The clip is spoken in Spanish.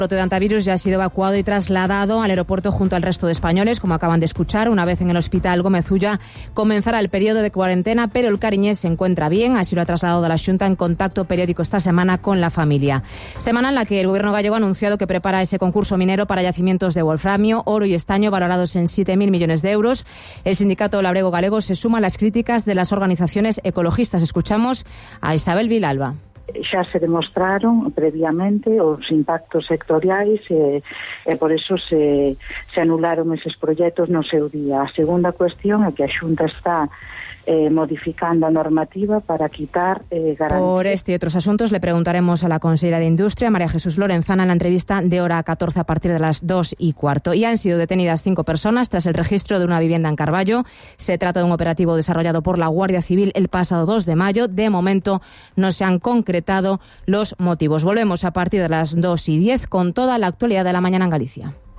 brote de antivirus ya ha sido evacuado y trasladado al aeropuerto junto al resto de españoles, como acaban de escuchar. Una vez en el hospital Gómez Ulla comenzará el periodo de cuarentena, pero el cariñés se encuentra bien, así lo ha trasladado la Xunta en contacto periódico esta semana con la familia. Semana en la que el gobierno gallego ha anunciado que prepara ese concurso minero para yacimientos de wolframio, oro y estaño valorados en 7.000 millones de euros. El sindicato labrego galego se suma a las críticas de las organizaciones ecologistas. Escuchamos a Isabel Vilalba. Xa se demostraron previamente os impactos sectoriais e por eso se anularon eses proxectos no seu día. A segunda cuestión é que a Xunta está modificando a normativa para quitar garantías. Por este y otros asuntos le preguntaremos a la consellera de Industria, María Jesús Lorenzana, en la entrevista de hora 14 a partir de las 2:15. Y han sido detenidas 5 personas tras el registro de una vivienda en Carballo. Se trata de un operativo desarrollado por la Guardia Civil el pasado 2 de mayo. De momento no se han concretado los motivos. Volvemos a partir de las 2:10 con toda la actualidad de la mañana en Galicia.